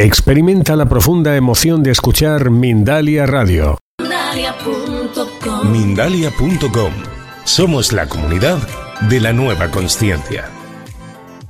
Experimenta la profunda emoción de escuchar Mindalia Radio. Mindalia.com. Somos la comunidad de la nueva consciencia.